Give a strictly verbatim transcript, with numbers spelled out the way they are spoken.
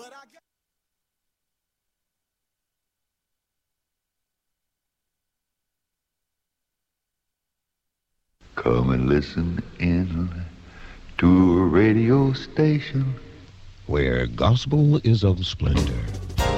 Come and listen in to a radio station where gospel is of splendor.